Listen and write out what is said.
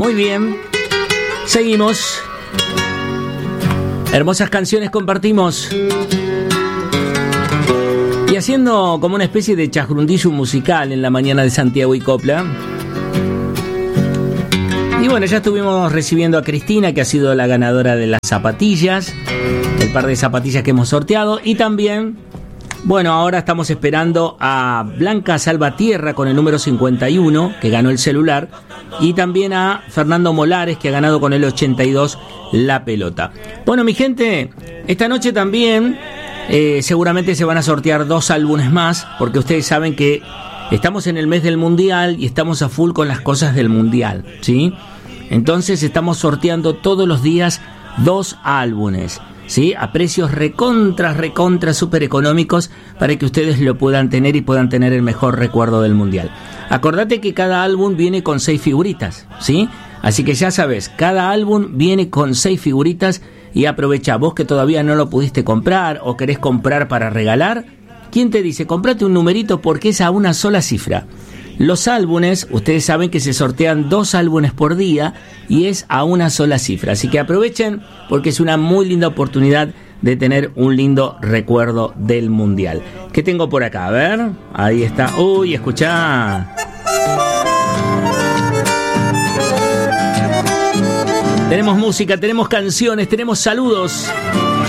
Muy bien. Seguimos. Hermosas canciones compartimos. Y haciendo como una especie de chasgrundillo musical en la mañana de Santiago y Copla. Y bueno, ya estuvimos recibiendo a Cristina, que ha sido la ganadora de las zapatillas, el par de zapatillas que hemos sorteado. Y también, bueno, ahora estamos esperando a Blanca Salvatierra con el número 51, que ganó el celular. Y también a Fernando Molares, que ha ganado con el 82 la pelota. Bueno, mi gente, esta noche también seguramente se van a sortear 2 álbumes más, porque ustedes saben que estamos en el mes del Mundial y estamos a full con las cosas del Mundial, ¿sí? Entonces estamos sorteando todos los días 2 álbumes, ¿sí? A precios recontra súper económicos para que ustedes lo puedan tener y puedan tener el mejor recuerdo del Mundial. Acordate que cada álbum viene con 6 figuritas, ¿sí? Así que ya sabes, cada álbum viene con 6 figuritas y aprovecha. Vos que todavía no lo pudiste comprar o querés comprar para regalar, ¿quién te dice? Comprate un numerito porque es a una sola cifra. Los álbumes, ustedes saben que se sortean 2 álbumes por día y es a una sola cifra. Así que aprovechen porque es una muy linda oportunidad de tener un lindo recuerdo del Mundial. ¿Qué tengo por acá? A ver, ahí está. Uy, escuchá. Tenemos música, tenemos canciones, tenemos saludos.